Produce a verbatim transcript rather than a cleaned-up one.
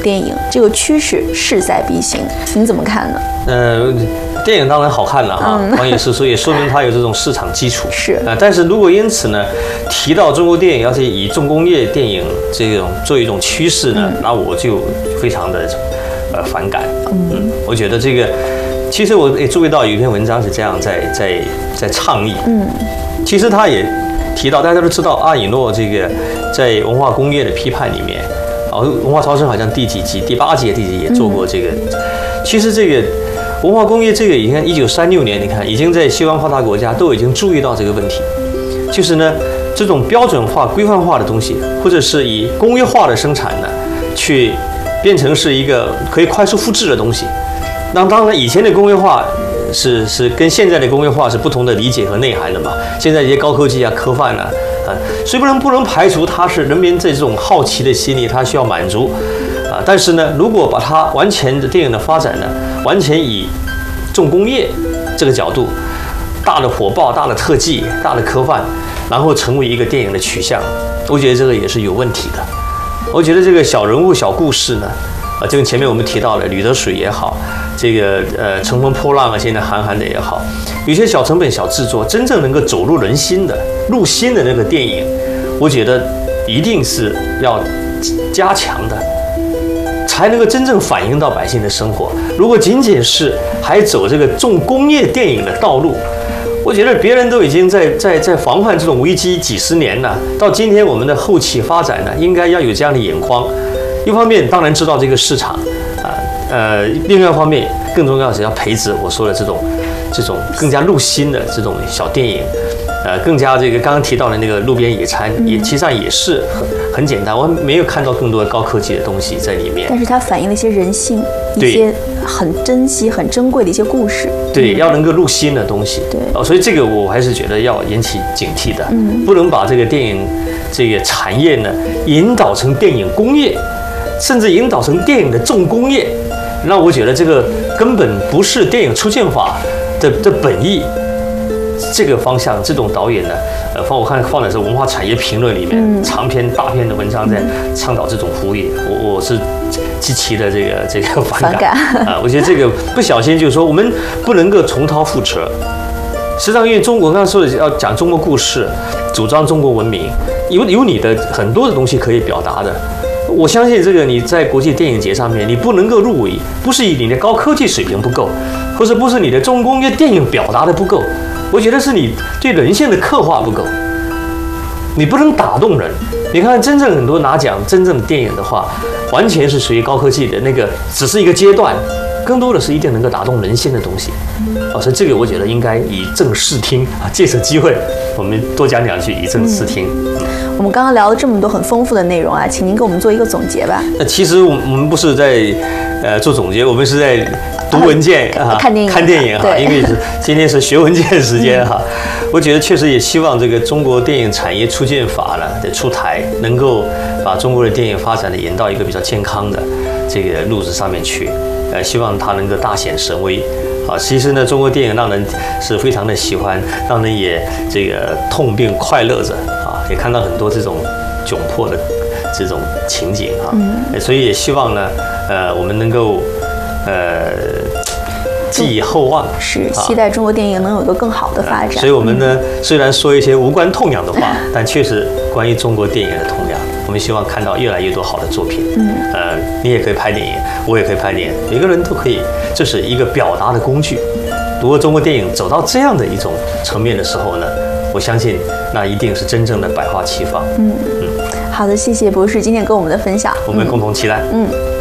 电影，这个趋势势在必行，您怎么看呢？ 呃，电影当然好看了哈，黄也是，所以说明它有这种市场基础。 是啊、呃，但是如果因此呢，提到中国电影要是以重工业电影这种作为一种趋势呢，嗯、那我就非常的呃反感。嗯，嗯我觉得这个，其实我也注意到有一篇文章是这样在在在倡议。嗯，其实他也提到，大家都知道阿以诺这个在文化工业的批判里面，啊，文化超生好像第几集、第八集、第几集也做过这个。嗯、其实这个。文化工业这个，你看，一九三六年，你看已经在西方发达国家都已经注意到这个问题，就是呢，这种标准化、规范化的东西，或者是以工业化的生产呢，去变成是一个可以快速复制的东西。那当然，以前的工业化是是跟现在的工业化是不同的理解和内涵的嘛。现在一些高科技啊、科幻啊，啊，所以不能不能排除它是人民这种好奇的心理，它需要满足。啊，但是呢，如果把它完全的电影的发展呢，完全以重工业这个角度，大的火爆、大的特技、大的科幻，然后成为一个电影的取向，我觉得这个也是有问题的。我觉得这个小人物、小故事呢，啊，就跟前面我们提到的《吕得水》也好，这个呃《乘风破浪》啊，现在韩寒的也好，有些小成本、小制作，真正能够走入人心的、入心的那个电影，我觉得一定是要加强的。才能够真正反映到百姓的生活。如果仅仅是还走这个重工业电影的道路，我觉得别人都已经在在在防范这种危机几十年了。到今天我们的后期发展呢，应该要有这样的眼光。一方面当然知道这个市场啊，呃，另外一方面更重要的是要培植我说的这种这种更加入心的这种小电影。呃，更加这个刚刚提到的那个路边野餐，也其实上也是很很简单，我没有看到更多高科技的东西在里面。 但是它反映了一些人性，一些很珍惜、很珍贵的一些故事。 对，要能够入心的东西。 对， 哦，所以这个我还是觉得要引起警惕的，嗯，不能把这个电影这个产业呢引导成电影工业，甚至引导成电影的重工业。那我觉得这个根本不是电影出现法的的本意。这个方向，这种导演呢，呃，放我看放的是《文化产业评论》里面、嗯、长篇大篇的文章，在倡导这种服务业，我我是极其的这个这个反感啊、呃！我觉得这个不小心就是说，我们不能够重蹈覆辙。实际上，因为中国刚才说的要讲中国故事，主张中国文明，有有你的很多的东西可以表达的。我相信这个你在国际电影节上面，你不能够入围，不是以你的高科技水平不够，或者不是你的重工业电影表达的不够。我觉得是你对人性的刻画不够，你不能打动人。你看，真正很多拿奖真正的电影的话，完全是属于高科技的那个，只是一个阶段，更多的是一定能够打动人心的东西。哦，所以这个我觉得应该以正视听啊，借此机会我们多讲两句，以正视听。嗯我们刚刚聊了这么多很丰富的内容啊，请您给我们做一个总结吧。 那其实我们不是在呃做总结，我们是在读文件啊， 看电影， 看电影哈，因为是今天是学文件时间哈。我觉得确实也希望这个中国电影产业促进法呢的出台，能够把中国的电影发展的引到一个比较健康的这个路子上面去。呃，希望它能够大显神威。啊，其实呢，中国电影让人是非常的喜欢，让人也这个痛并快乐着啊，也看到很多这种窘迫的这种情景啊，嗯，所以也希望呢，呃，我们能够呃寄以厚望， 是期待中国电影能有一个更好的发展。 所以我们呢，虽然说一些无关痛痒的话，但确实关于中国电影的痛痒。我们希望看到越来越多好的作品。嗯，呃，你也可以拍电影，我也可以拍电影，每个人都可以，这是一个表达的工具。如果中国电影走到这样的一种层面的时候呢，我相信那一定是真正的百花齐放。嗯嗯， 好的，谢谢博士今天跟我们的分享， 我们共同期待。嗯。嗯